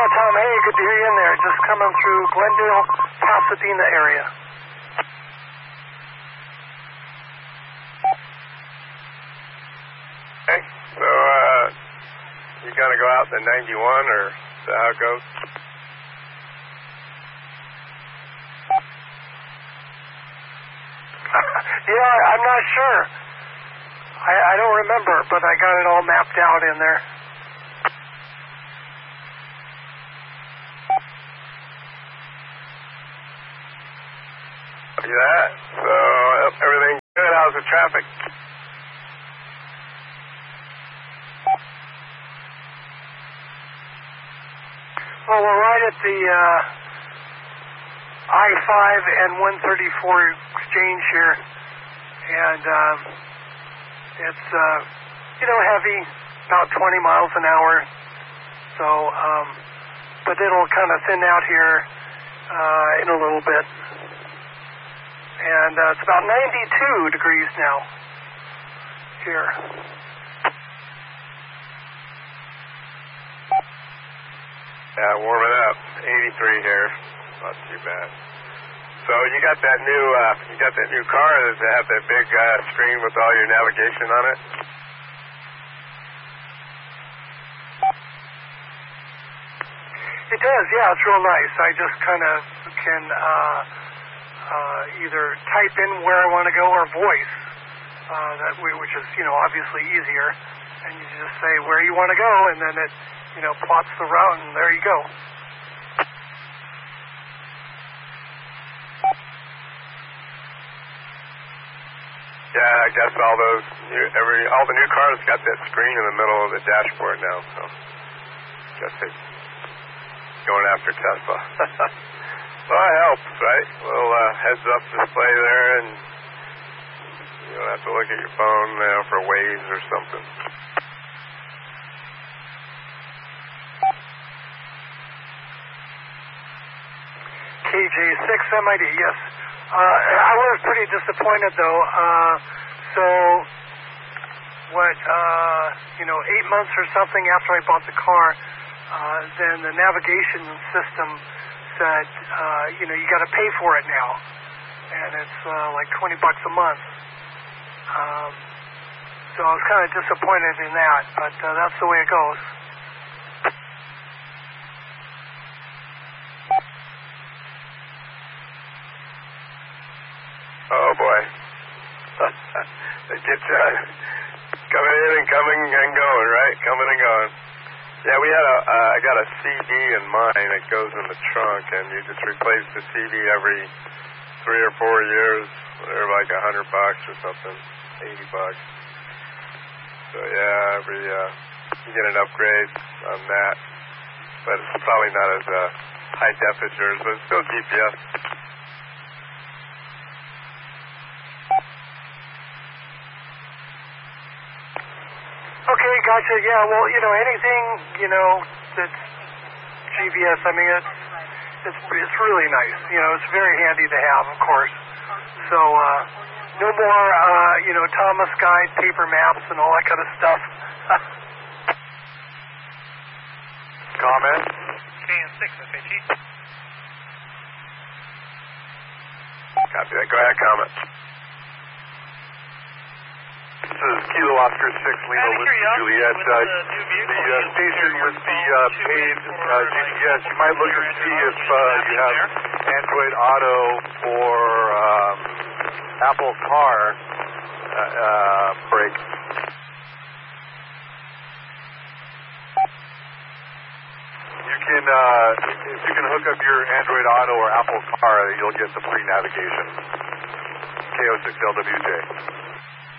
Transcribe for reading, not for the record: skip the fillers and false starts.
Tom. Hey, good to hear you in there. Just coming through Glendale, Pasadena area. Okay. So, you gonna go out in the 91, or is that how it goes? Yeah, I'm not sure. I don't remember, but I got it all mapped out in there. Copy that. So, everything good? How's the traffic? Well, we're right at the I-5 and 134 exchange here, and it's, heavy, about 20 miles an hour, so, but it'll kind of thin out here in a little bit, and it's about 92 degrees now here. Yeah, warming up. 83 here. Not too bad. So you got that new car that have that big screen with all your navigation on it? It does, yeah. It's real nice. I just kind of can either type in where I want to go or voice, which is obviously easier. And you just say where you want to go, and then it plots the route, and there you go. Yeah, I guess all the new cars got that screen in the middle of the dashboard now, so I guess they're going after Tesla. Well, it helps, right? Little heads-up display there, and you don't have to look at your phone for Waze or something. KJ6MID, yes. I was pretty disappointed, though. So, 8 months or something after I bought the car, then the navigation system said, you got to pay for it now. And it's like $20 a month. So I was kind of disappointed in that, but that's the way it goes. Oh, boy. They get you coming in and coming and going, right? Coming and going. Yeah, we had I got a CD in mine that goes in the trunk, and you just replace the CD every 3 or 4 years. They're like $100 or something, $80. So, yeah, you get an upgrade on that. But it's probably not as high definition, but it's still GPS. Okay, gotcha. Yeah, well, anything, that's GPS, I mean, it's really nice. It's very handy to have, of course. So, no more, Thomas Guide, paper maps, and all that kind of stuff. Comment? KN6, FHE. Copy that. Go ahead, comment. This is Kilo Oscar 6, Lima, Whiskey Juliet. The station with the paid GPS, you might look and see if you have Android Auto or Apple Car break. If you can hook up your Android Auto or Apple Car, you'll get the free navigation. KO6LWJ.